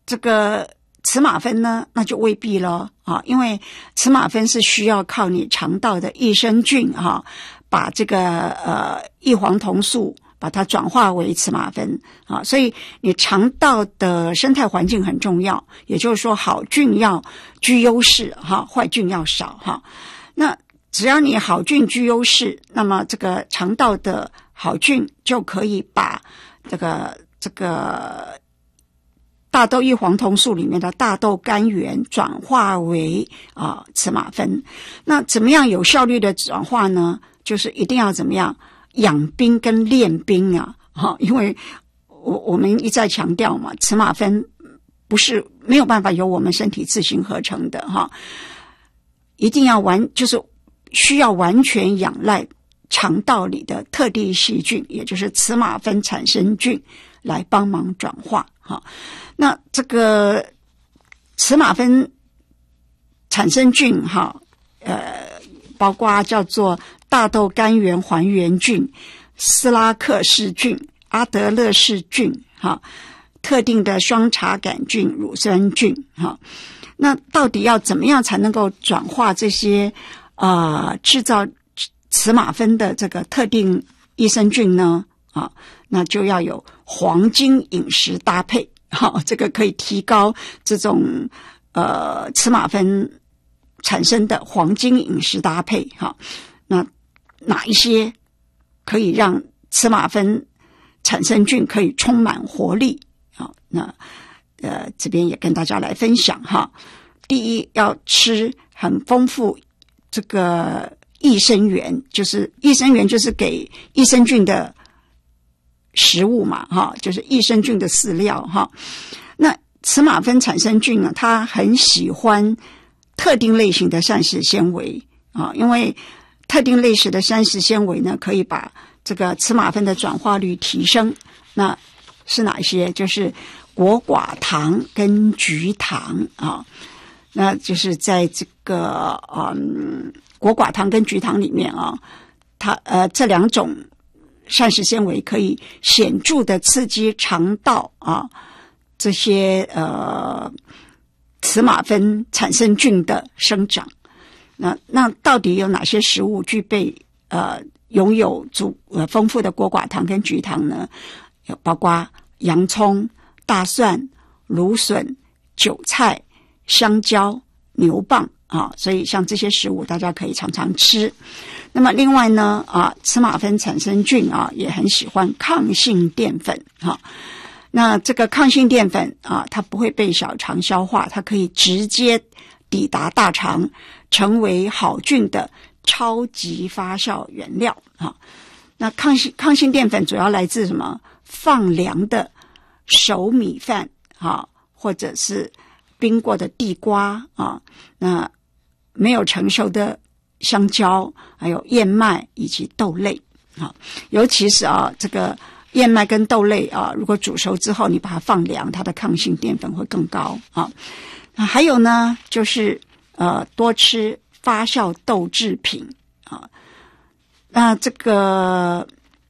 这个此马酚呢，那就未必了啊，因为此马酚是需要靠你肠道的益生菌把这个异黄酮素把它转化为此马酚啊，所以你肠道的生态环境很重要，也就是说好菌要居优势坏菌要少那只要你好菌居优势，那么这个肠道的好菌就可以把这个大豆异黄酮素里面的大豆苷源转化为此马酚。那怎么样有效率的转化呢？就是一定要怎么样养兵跟练兵因为我们一再强调嘛，此马酚没有办法由我们身体自行合成的一定要就是需要完全仰赖肠道里的特定细菌，也就是此马酚产生菌来帮忙转化那这个此马酚产生菌包括叫做大豆苷源还原菌、斯拉克氏菌、阿德勒氏菌特定的双茶杆菌、乳酸菌那到底要怎么样才能够转化这些制造此马酚的这个特定益生菌呢那就要有黄金饮食搭配这个可以提高这种此马酚产生的黄金饮食搭配那哪一些可以让此马酚产生菌可以充满活力那这边也跟大家来分享第一，要吃很丰富这个益生元，就是益生元就是给益生菌的食物嘛就是益生菌的饲料那此马酚产生菌呢，它很喜欢特定类型的膳食纤维因为特定类型的膳食纤维呢，可以把这个此马酚的转化率提升。那是哪些？就是果寡糖跟菊糖那就是在这个果寡糖跟菊糖里面它这两种膳食纤维可以显著的刺激肠道这些此马酚产生菌的生长。那到底有哪些食物具备拥有丰富的果寡糖跟菊糖呢？有包括洋葱、大蒜、芦笋、韭菜、香蕉、牛蒡所以像这些食物大家可以常常吃。那么另外呢此马酚产生菌也很喜欢抗性淀粉那这个抗性淀粉它不会被小肠消化，它可以直接抵达大肠，成为好菌的超级发酵原料那抗性淀粉主要来自什么？放凉的熟米饭或者是冰过的地瓜那没有成熟的香蕉，还有燕麦以及豆类尤其是这个燕麦跟豆类如果煮熟之后你把它放凉，它的抗性淀粉会更高还有呢就是多吃发酵豆制品那这个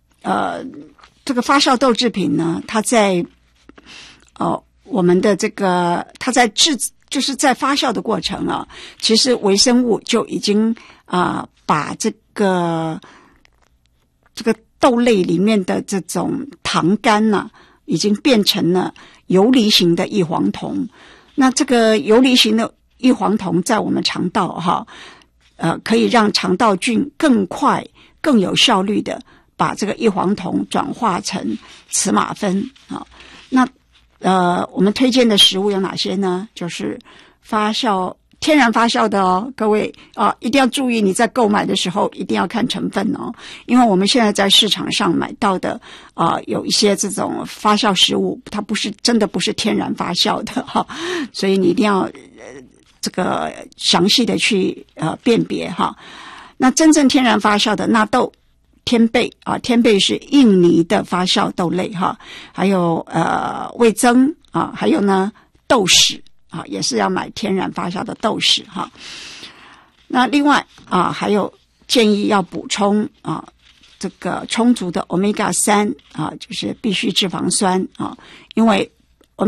发酵豆制品呢，它在我们的这个它在就是在发酵的过程其实微生物就已经把这个豆类里面的这种糖苷已经变成了游离型的异黄酮。那这个游离型的异黄酮在我们肠道可以让肠道菌更快更有效率的把这个异黄酮转化成此马酚那我们推荐的食物有哪些呢？就是天然发酵的各位一定要注意，你在购买的时候一定要看成分因为我们现在在市场上买到的有一些这种发酵食物，它真的不是天然发酵的所以你一定要这个详细的去辨别那真正天然发酵的纳豆、天贝天贝是印尼的发酵豆类还有味噌还有呢豆豉也是要买天然发酵的豆豉那另外还有建议要补充这个充足的 Omega 3就是必需脂肪酸因为